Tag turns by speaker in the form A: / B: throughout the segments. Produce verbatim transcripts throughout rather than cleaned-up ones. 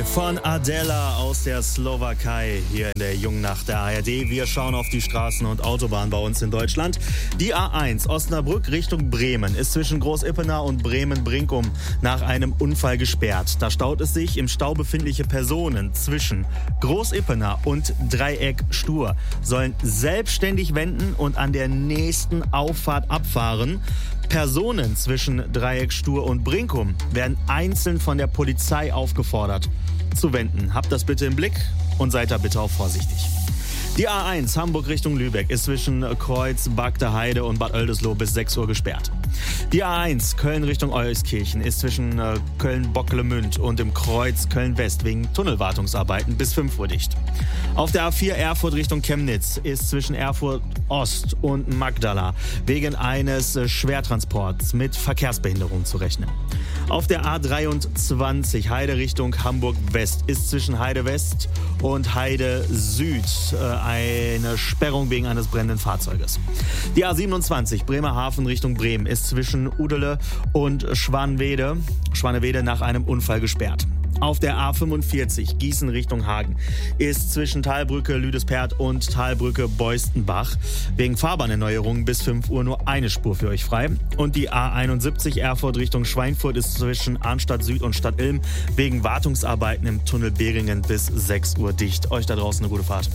A: von Adela aus der Slowakei hier in der Jungnacht der A R D. Wir schauen auf die Straßen und Autobahnen bei uns in Deutschland. Die A eins Osnabrück Richtung Bremen ist zwischen Groß-Ippener und Bremen-Brinkum nach einem Unfall gesperrt. Da staut es sich. Im Stau befindliche Personen zwischen Groß-Ippener und Dreieck Stur sollen selbstständig wenden und an der nächsten Auffahrt abfahren. Personen zwischen Dreieck Stur und Brinkum werden einzeln von der Polizei aufgefordert zu wenden. Habt das bitte im Blick und seid da bitte auch vorsichtig. Die A eins Hamburg Richtung Lübeck ist zwischen Kreuz, Bagde Heide und Bad Oldesloe bis sechs Uhr gesperrt. Die A eins Köln Richtung Euskirchen ist zwischen äh, Köln-Bocklemünd und dem Kreuz Köln-West wegen Tunnelwartungsarbeiten bis fünf Uhr dicht. Auf der A vier Erfurt Richtung Chemnitz ist zwischen Erfurt Ost und Magdala wegen eines äh, Schwertransports mit Verkehrsbehinderung zu rechnen. Auf der A dreiundzwanzig Heide Richtung Hamburg West ist zwischen Heide West und Heide Süd äh, eine Sperrung wegen eines brennenden Fahrzeuges. Die A siebenundzwanzig Bremerhaven Richtung Bremen ist zwischen Udele und Schwanwede, Schwanewede nach einem Unfall gesperrt. Auf der A fünfundvierzig Gießen Richtung Hagen ist zwischen Talbrücke Lüdespert und Talbrücke Beustenbach wegen Fahrbahnerneuerungen bis fünf Uhr nur eine Spur für euch frei. Und die A einundsiebzig Erfurt Richtung Schweinfurt ist zwischen Arnstadt Süd und Stadt Ilm wegen Wartungsarbeiten im Tunnel Beringen bis sechs Uhr dicht. Euch da draußen eine gute Fahrt.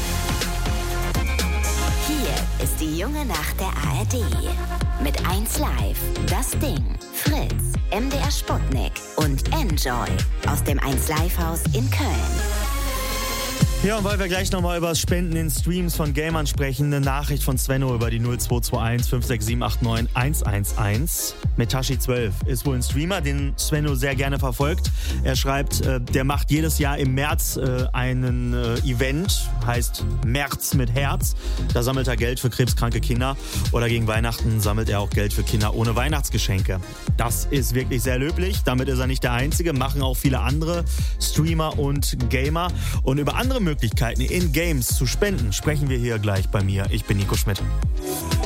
B: Hier ist die junge Nacht der A R D. Mit eins Live, Das Ding, Fritz, M D R Sputnik und Enjoy aus dem eins Live Haus in Köln.
A: Ja, und weil wir gleich nochmal über das Spenden in Streams von Gamern sprechen, eine Nachricht von Svenno über die null zwei zwei eins fünf sechs sieben acht neun eins eins eins. Metashi zwölf ist wohl ein Streamer, den Svenno sehr gerne verfolgt. Er schreibt, äh, der macht jedes Jahr im März äh, einen äh, Event, heißt März mit Herz. Da sammelt er Geld für krebskranke Kinder oder gegen Weihnachten sammelt er auch Geld für Kinder ohne Weihnachtsgeschenke. Das ist wirklich sehr löblich. Damit ist er nicht der Einzige, machen auch viele andere Streamer und Gamer. Und über andere Möglichkeiten in Games zu spenden sprechen wir hier gleich bei mir. Ich bin Nico Schmidt.